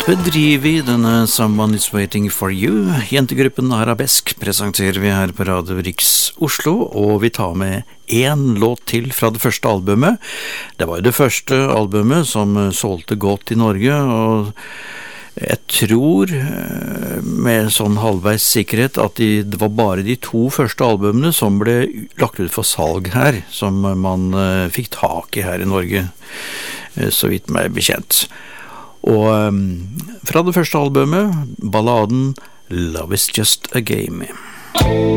Bedriver vi denne Someone is Waiting for You. Jentegruppen Arabesk presenterer vi her på Radio Riks Oslo, og vi tar med en låt til fra det første albumet. Det var jo det første albumet som solgte godt i Norge, og jeg tror med sånn halvveis sikkerhet at det var bare de 2 første albumene som ble lagt ut for salg her, som man fikk tak i her i Norge, så vidt meg bekjent. Og fra det første albumet, balladen Love is Just a Game.